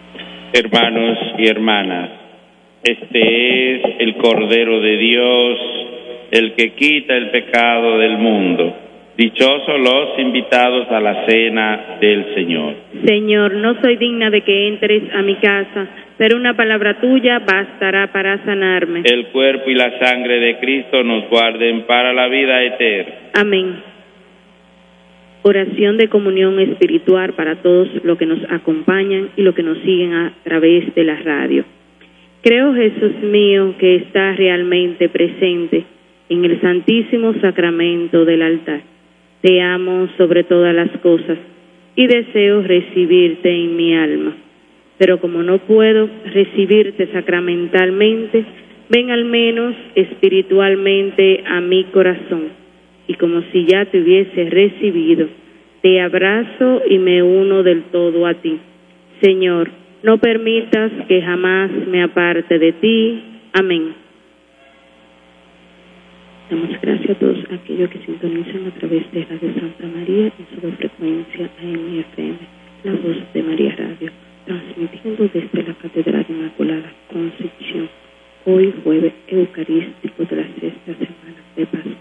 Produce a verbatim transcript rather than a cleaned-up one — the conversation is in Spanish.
Hermanos y hermanas, este es el Cordero de Dios, el que quita el pecado del mundo. Dichosos los invitados a la cena del Señor. Señor, no soy digna de que entres a mi casa, pero una palabra tuya bastará para sanarme. El cuerpo y la sangre de Cristo nos guarden para la vida eterna. Amén. Oración de comunión espiritual para todos los que nos acompañan y los que nos siguen a través de la radio. Creo, Jesús mío, que está realmente presente en el Santísimo Sacramento del altar. Te amo sobre todas las cosas y deseo recibirte en mi alma. Pero como no puedo recibirte sacramentalmente, ven al menos espiritualmente a mi corazón. Y como si ya te hubiese recibido, te abrazo y me uno del todo a ti. Señor, no permitas que jamás me aparte de ti. Amén. Damos gracias a todos aquellos que sintonizan a través de Radio Santa María en su frecuencia A M F M, la voz de María Radio, transmitiendo desde la Catedral Inmaculada Concepción, hoy jueves eucarístico de la sexta semana de Pascua.